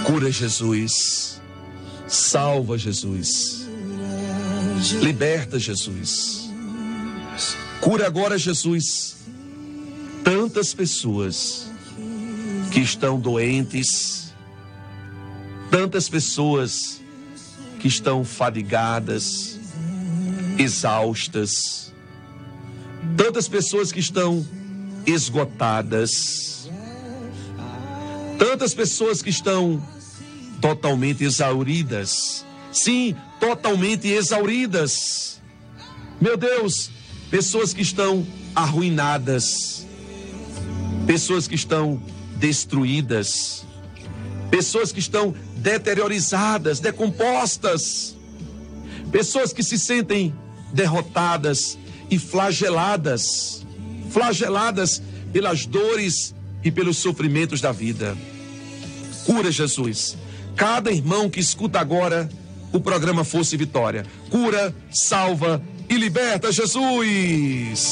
Cura, Jesus. Salva, Jesus. Liberta, Jesus. Cura agora, Jesus, tantas pessoas que estão doentes, tantas pessoas que estão fadigadas, exaustas, tantas pessoas que estão esgotadas, tantas pessoas que estão totalmente exauridas. Sim, totalmente exauridas. Meu Deus, pessoas que estão arruinadas, pessoas que estão destruídas, pessoas que estão deteriorizadas, decompostas, pessoas que se sentem derrotadas e flageladas pelas dores e pelos sofrimentos da vida. Cura, Jesus, cada irmão que escuta agora o programa Força e Vitória. Cura, salva e liberta, Jesus!